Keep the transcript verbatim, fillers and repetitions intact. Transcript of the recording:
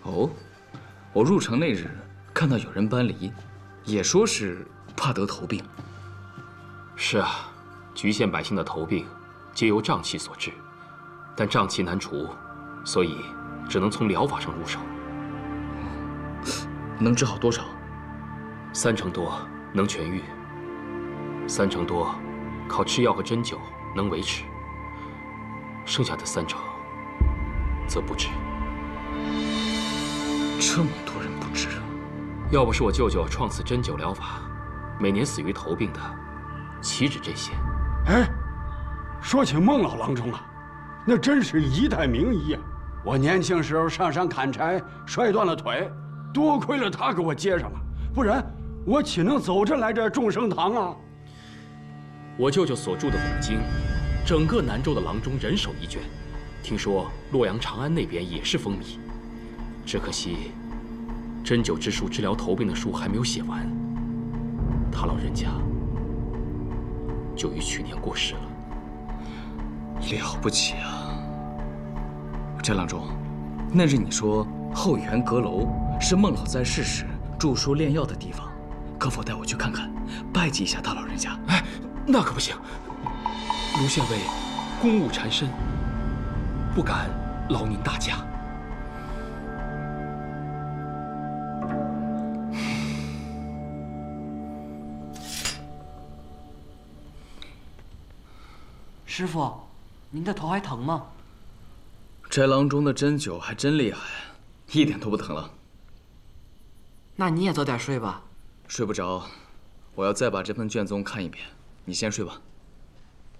哦，我入城那日看到有人搬离，也说是怕得头病。 是啊，局县百姓的头病，皆由瘴气所致，但瘴气难除，所以只能从疗法上入手。 能治好多少？ 三成多能痊愈，三成多靠吃药和针灸能维持，剩下的三成则不治。 这么多人不治， 要不是我舅舅创此针灸疗法，每年死于头病的岂止这些？ 哎，说起孟老郎中啊，那真是一代名医啊！我年轻时候上山砍柴，摔断了腿，多亏了他给我接上了，不然我岂能走着来这众生堂啊？ 我舅舅所著的五经，整个南州的郎中人手一卷，听说洛阳、长安那边也是风靡。只可惜，针灸之术治疗头病的书还没有写完，他老人家就于去年过世了。 了不起啊！翟郎中，那日你说后园阁楼是孟老在世时著书炼药的地方，可否带我去看看，拜祭一下大老人家？ 哎，那可不行，卢县尉公务缠身，不敢劳您大驾。 师傅，您的头还疼吗？ 翟郎中的针灸还真厉害，一点都不疼了。 那你也早点睡吧。 睡不着，我要再把这份卷宗看一遍。你先睡吧。